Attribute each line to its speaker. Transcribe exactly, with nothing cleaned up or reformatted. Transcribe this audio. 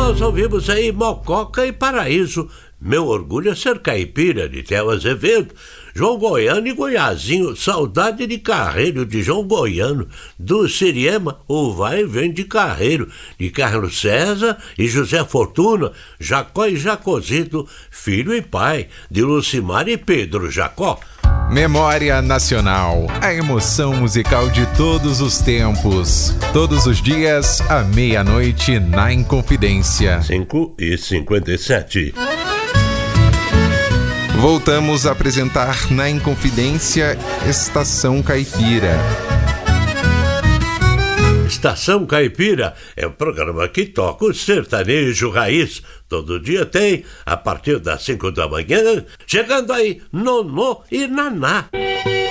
Speaker 1: nós ouvimos aí Mococa e Paraíso. Meu orgulho é ser caipira, de Theo Azevedo. João Goiano e Goiazinho, Saudade de Carreiro, de João Goiano. Do Siriema, O Vai e Vem de Carreiro, de Carlos César e José Fortuna. Jacó e Jacozito, Filho e Pai, de Lucimar e Pedro Jacó.
Speaker 2: Memória Nacional, a emoção musical de todos os tempos. Todos os dias, à meia-noite, na Inconfidência.
Speaker 1: cinco e cinquenta e sete.
Speaker 2: Voltamos a apresentar na Inconfidência Estação Caipira.
Speaker 1: Estação Caipira é um programa que toca o sertanejo raiz. Todo dia tem, a partir das cinco da manhã, chegando aí Nonô e Naná.